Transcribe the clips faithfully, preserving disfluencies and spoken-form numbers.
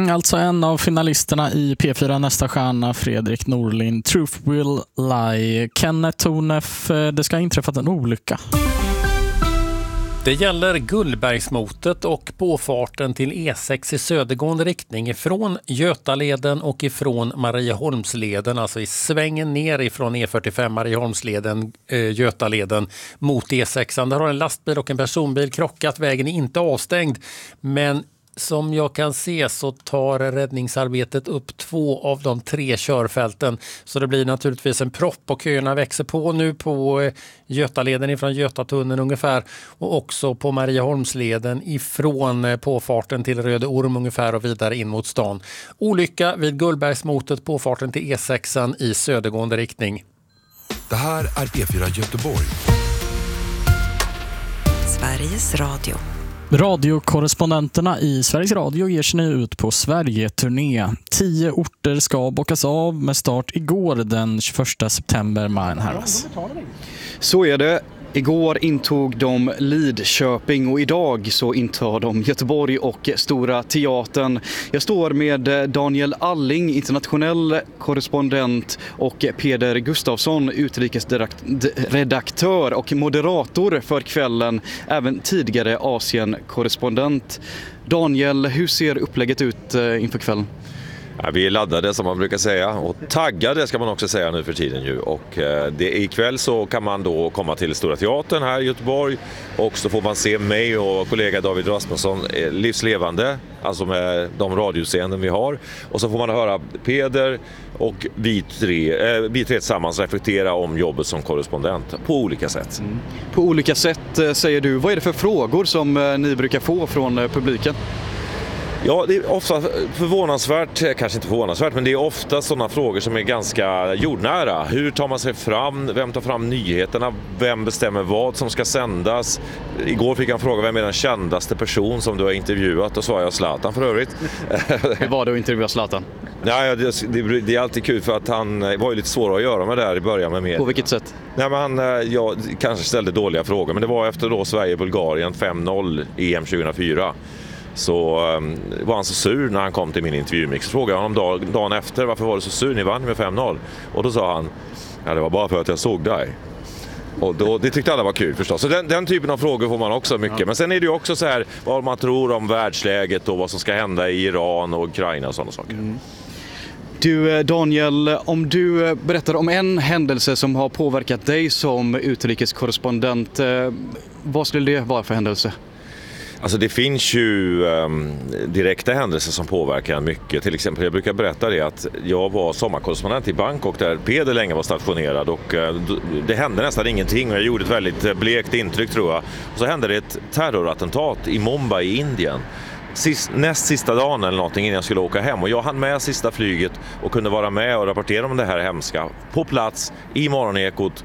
Alltså en av finalisterna i P fyra Nästa stjärna, Fredrik Norlind, Truth Will Lie. Kenneth Tornef, det ska ha inträffat en olycka. Det gäller Gullbergsmotet och påfarten till E sex i södergående riktning ifrån Götaleden och ifrån Marieholmsleden, alltså i svängen ner ifrån E fyrtiofem Marieholmsleden, eh, Götaleden mot E sex. Där har en lastbil och en personbil krockat, vägen är inte avstängd, men som jag kan se så tar räddningsarbetet upp två av de tre körfälten. Så det blir naturligtvis en propp och köerna växer på nu på Götaleden ifrån Götatunneln ungefär. Och också på Marieholmsleden ifrån påfarten till Röde Orm ungefär och vidare in mot stan. Olycka vid Gullbergsmotet, påfarten till E sex i södergående riktning. Det här är P fyra Göteborg. Sveriges Radio. Radiokorrespondenterna i Sveriges Radio ger sig nu ut på Sverige-turné. Tio orter ska bockas av med start igår den tjugoförsta september med en herras. Så är det. Igår intog de Lidköping och idag så intar de Göteborg och Stora Teatern. Jag står med Daniel Alling, internationell korrespondent, och Peder Gustafsson, utrikesredaktör och moderator för kvällen, även tidigare Asien-korrespondent. Daniel, hur ser upplägget ut inför kvällen? Ja, vi är laddade som man brukar säga, och taggade ska man också säga nu för tiden ju. Och eh, det, ikväll så kan man då komma till Stora Teatern här i Göteborg, och så får man se mig och kollega David Rasmusson eh, livslevande, alltså med de radioscenen vi har. Och så får man höra Peder och vi tre, eh, vi tre tillsammans reflektera om jobbet som korrespondent på olika sätt. Mm. På olika sätt säger du. Vad är det för frågor som eh, ni brukar få från eh, publiken? Ja, det är ofta förvånansvärt, kanske inte förvånansvärt, men det är ofta sådana frågor som är ganska jordnära. Hur tar man sig fram? Vem tar fram nyheterna? Vem bestämmer vad som ska sändas? Igår fick jag en fråga, vem är den kändaste person som du har intervjuat? Och svarade jag Zlatan för övrigt. Hur var det att intervjua Zlatan? Nej, det, det, det är alltid kul för att han var ju lite svår att göra med där i början med media. På vilket sätt? Nej, men han jag, kanske ställde dåliga frågor, men det var efter då Sverige-Bulgarien fem noll E M tjugohundrafyra. Så um, var han så sur när han kom till min intervjumix. Så frågade jag honom dag, dagen efter, varför var du så sur? Ni vann med fem noll. Och då sa han, ja, det var bara för att jag såg dig. Och då, det tyckte alla var kul förstås. Så den, den typen av frågor får man också mycket. Ja. Men sen är det ju också så här vad man tror om världsläget och vad som ska hända i Iran och Ukraina och sådana saker. Mm. Du Daniel, om du berättar om en händelse som har påverkat dig som utrikeskorrespondent, vad skulle det vara för händelse? Alltså det finns ju um, direkta händelser som påverkar mycket. Till exempel, jag brukar berätta det att jag var sommarkorrespondent i Bangkok där Peder länge var stationerad, och uh, det hände nästan ingenting och jag gjorde ett väldigt blekt intryck, tror jag. Och så hände det ett terrorattentat i Mumbai i Indien. Sist, näst sista dagen eller någonting innan jag skulle åka hem, och jag hann med sista flyget och kunde vara med och rapportera om det här hemska på plats i Morgonekot.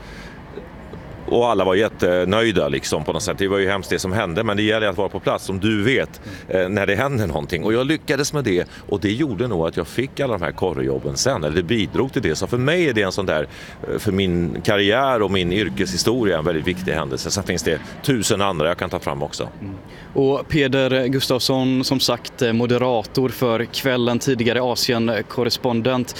Och alla var jättenöjda liksom på något sätt. Det var ju hemskt det som hände, men det gäller att vara på plats som du vet eh, när det händer någonting. Och jag lyckades med det, och det gjorde nog att jag fick alla de här korrejobben sen. Eller det bidrog till det. Så för mig är det en sån där, för min karriär och min yrkeshistoria, en väldigt viktig händelse. Sen finns det tusen andra jag kan ta fram också. Mm. Och Peder Gustafsson, som sagt moderator för kvällen, tidigare Asien-korrespondent.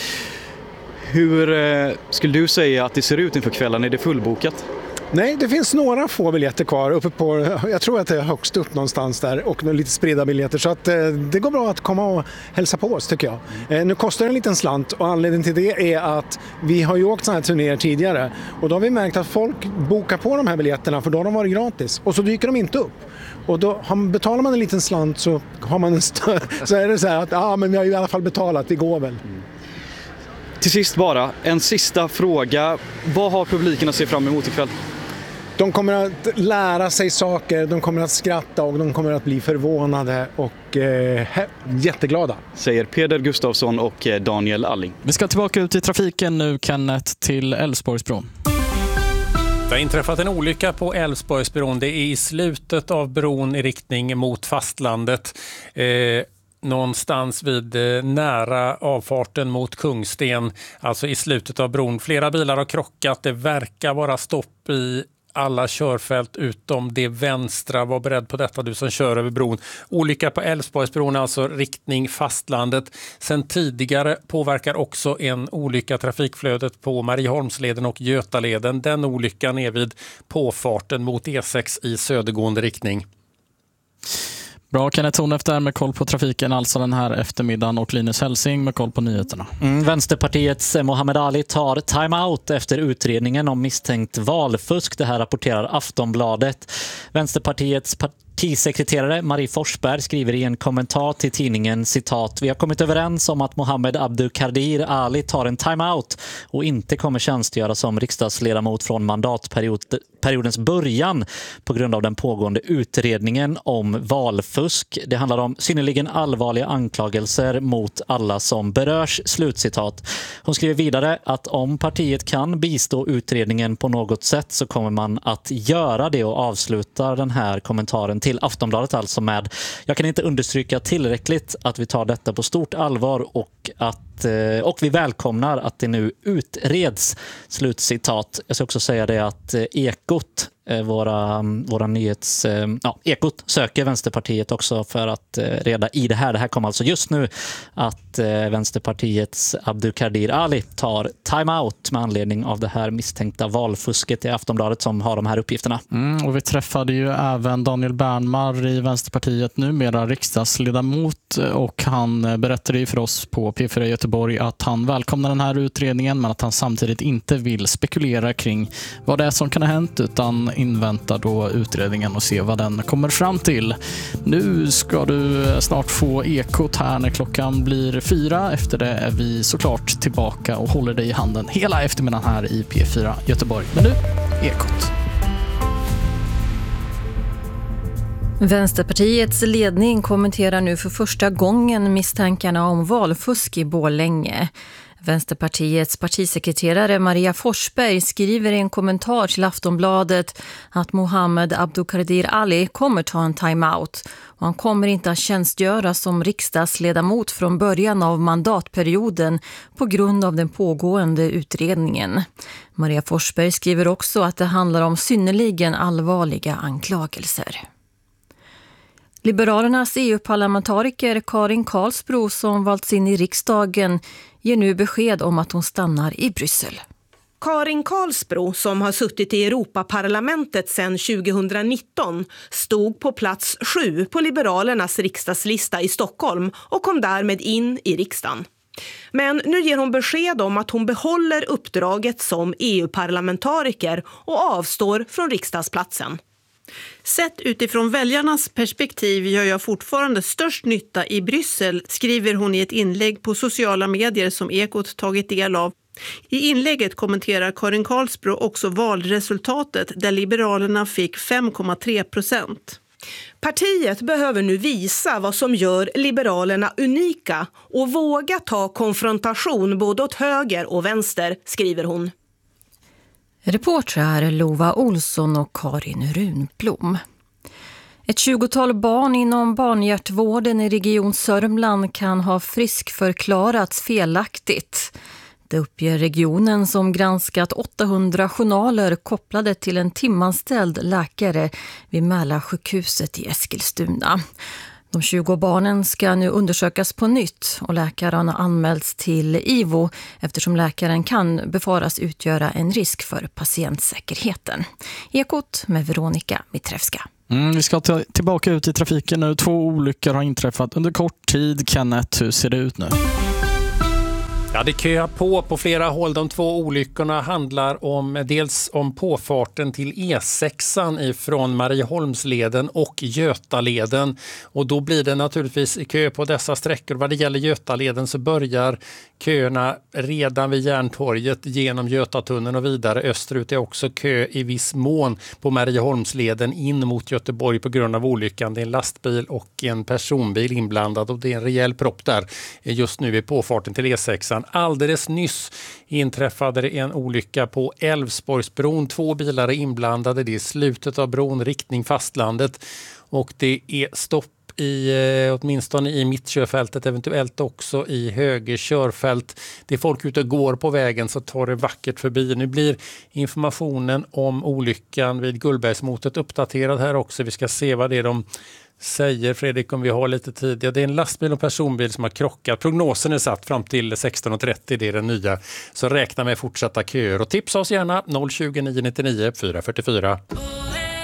Hur eh, skulle du säga att det ser ut inför kvällen? Är det fullbokat? Nej, det finns några få biljetter kvar uppe på, jag tror att det är högst upp någonstans där, och lite spridda biljetter, så att eh, det går bra att komma och hälsa på oss, tycker jag. Eh, nu kostar det en liten slant, och anledningen till det är att vi har ju åkt sådana här turnéer tidigare, och då har vi märkt att folk bokar på de här biljetterna för då har de varit gratis, och så dyker de inte upp. Och då har, betalar man en liten slant så har man en större, så är det så här att ja, men vi har ju i alla fall betalat, det går väl. Mm. Till sist bara, en sista fråga. Vad har publiken att se fram emot ikväll? De kommer att lära sig saker, de kommer att skratta och de kommer att bli förvånade och eh, jätteglada. Säger Peder Gustafsson och Daniel Alling. Vi ska tillbaka ut i trafiken nu, Kenneth, till Älvsborgsbron. Det har inträffat en olycka på Älvsborgsbron. Det är i slutet av bron i riktning mot fastlandet. Eh, någonstans vid eh, nära avfarten mot Kungsten, alltså i slutet av bron. Flera bilar har krockat. Det verkar vara stopp i alla körfält utom det vänstra. Var beredd på detta, du som kör över bron. Olycka på Älvsborgsbron, alltså riktning fastlandet. Sen tidigare påverkar också en olycka trafikflödet på Marieholmsleden och Götaleden. Den olyckan är vid påfarten mot E sex i södergående riktning. Bra, Kenneth Tornef där med koll på trafiken alltså den här eftermiddagen, och Linus Helsing med koll på nyheterna. Mm, Vänsterpartiets Mohammed Ali tar timeout efter utredningen om misstänkt valfusk. Det här rapporterar Aftonbladet. Vänsterpartiets partisekreterare Marie Forsberg skriver i en kommentar till tidningen citat: "Vi har kommit överens om att Mohammed Abdukadir Ali tar en timeout och inte kommer tjänstgöra som riksdagsledamot från mandatperiodens början på grund av den pågående utredningen om valfusk. Det handlar om synnerligen allvarliga anklagelser mot alla som berörs." Slutcitat. Hon skriver vidare att om partiet kan bistå utredningen på något sätt så kommer man att göra det, och avslutar den här kommentaren till Aftonbladet alltså med: "Jag kan inte understryka tillräckligt att vi tar detta på stort allvar och att och vi välkomnar att det nu utreds." Slutcitat. Jag ska också säga det att Ekot, våra, våra nyhets... Ja, Ekot söker Vänsterpartiet också för att reda i det här. Det här kommer alltså just nu att Vänsterpartiets Abdukadir Ali tar timeout med anledning av det här misstänkta valfusket i Aftonbladet som har de här uppgifterna. Mm, och vi träffade ju även Daniel Bernmar i Vänsterpartiet, numera riksdagsledamot, och han berättade ju för oss på P fyra Göteborg att han välkomnar den här utredningen, men att han samtidigt inte vill spekulera kring vad det är som kan ha hänt, utan inväntar då utredningen och se vad den kommer fram till. Nu ska du snart få Ekot här när klockan blir fyra. Efter det är vi såklart tillbaka och håller dig i handen hela eftermiddagen här i P fyra Göteborg. Men nu, Ekot. Vänsterpartiets ledning kommenterar nu för första gången misstankarna om valfusk i Borlänge. Vänsterpartiets partisekreterare Maria Forsberg skriver i en kommentar till Aftonbladet att Mohammed Abdukadir Ali kommer ta en timeout, och han kommer inte att tjänstgöra som riksdagsledamot från början av mandatperioden på grund av den pågående utredningen. Maria Forsberg skriver också att det handlar om synnerligen allvarliga anklagelser. Liberalernas E U-parlamentariker Karin Karlsbro, som valts in i riksdagen, ger nu besked om att hon stannar i Bryssel. Karin Karlsbro, som har suttit i Europaparlamentet sedan tjugonitton, stod på plats sju på Liberalernas riksdagslista i Stockholm och kom därmed in i riksdagen. Men nu ger hon besked om att hon behåller uppdraget som E U-parlamentariker och avstår från riksdagsplatsen. Sett utifrån väljarnas perspektiv gör jag fortfarande störst nytta i Bryssel, skriver hon i ett inlägg på sociala medier som Ekot tagit del av. I inlägget kommenterar Karin Karlsbro också valresultatet där Liberalerna fick fem komma tre procent. Partiet behöver nu visa vad som gör Liberalerna unika och våga ta konfrontation både åt höger och vänster, skriver hon. Reportrar Lova Olsson och Karin Runblom. Ett tjugotal barn inom barnhjärtvården i region Sörmland kan ha friskförklarats felaktigt. Det uppger regionen som granskat åttahundra journaler kopplade till en timanställd läkare vid Mälarsjukhuset i Eskilstuna. De tjugo barnen ska nu undersökas på nytt, och läkaren har anmälts till I V O eftersom läkaren kan befaras utgöra en risk för patientsäkerheten. Ekot med Veronica Mitrevska. Mm, vi ska ta tillbaka ut i trafiken nu. Två olyckor har inträffat under kort tid. Kenneth, hur ser det ut nu? Ja, det köar på på flera håll. De två olyckorna handlar om dels om påfarten till E sex ifrån Marieholmsleden och Götaleden. Och då blir det naturligtvis kö på dessa sträckor. Vad det gäller Götaleden så börjar köerna redan vid Järntorget genom Götatunneln och vidare. Österut är också kö i viss mån på Marieholmsleden in mot Göteborg på grund av olyckan. Det är en lastbil och en personbil inblandad, och det är en rejäl propp där just nu vid påfarten till E sex. Alldeles nyss inträffade det en olycka på Älvsborgsbron. Två bilar är inblandade. Det är slutet av bron, riktning fastlandet. Och det är stopp i, eh, åtminstone i mittkörfältet, eventuellt också i höger körfält. Det är folk ute och går på vägen så tar det vackert förbi. Nu blir informationen om olyckan vid Gullbergsmotet uppdaterad här också. Vi ska se vad det är de säger, Fredrik, om vi har lite tid. Ja, det är en lastbil och personbil som har krockat. Prognosen är satt fram till sexton och trettio, det är den nya. Så räkna med fortsatta köer och tipsa oss gärna noll tjugo, nio nio nio, fyra fyra fyra.